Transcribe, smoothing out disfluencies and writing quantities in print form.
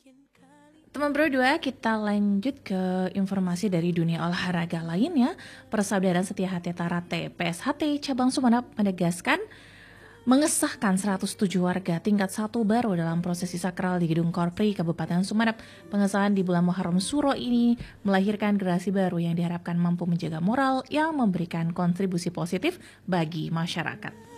Teman berdua, kita lanjut ke informasi dari dunia olahraga lainnya. Persaudaraan Setia Hati Tarate PSHT Cabang Sumeneb menegaskan mengesahkan 107 warga tingkat 1 baru dalam prosesi sakral di Gedung Korpri Kabupaten Sumeneb. Pengesahan di bulan Muharram Suro ini melahirkan generasi baru yang diharapkan mampu menjaga moral yang memberikan kontribusi positif bagi masyarakat.